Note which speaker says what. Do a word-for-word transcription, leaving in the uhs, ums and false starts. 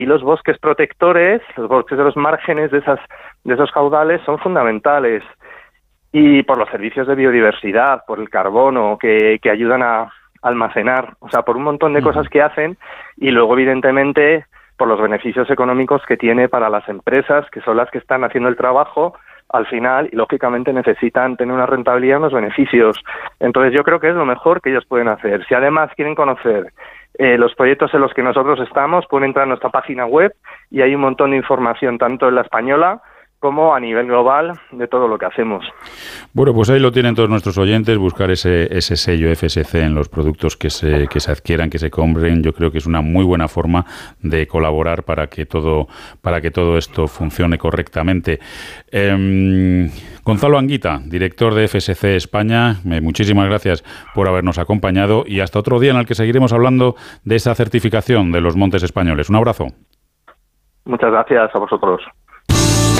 Speaker 1: y los bosques protectores, los bosques de los márgenes de esas de esos caudales son fundamentales. Y por los servicios de biodiversidad, por el carbono que, que ayudan a almacenar, o sea, por un montón de cosas que hacen, y luego, evidentemente, por los beneficios económicos que tiene para las empresas, que son las que están haciendo el trabajo al final, y lógicamente necesitan tener una rentabilidad en los beneficios. Entonces yo creo que es lo mejor que ellos pueden hacer. Si además quieren conocer eh, los proyectos en los que nosotros estamos, pueden entrar a nuestra página web y hay un montón de información, tanto en la española como a nivel global de todo lo que hacemos.
Speaker 2: Bueno, pues ahí lo tienen todos nuestros oyentes, buscar ese, ese sello F S C en los productos que se, que se adquieran, que se compren. Yo creo que es una muy buena forma de colaborar para que todo, para que todo esto funcione correctamente. Eh, Gonzalo Anguita, director de F S C España, eh, muchísimas gracias por habernos acompañado y hasta otro día en el que seguiremos hablando de esa certificación de los montes españoles. Un abrazo.
Speaker 1: Muchas gracias a vosotros.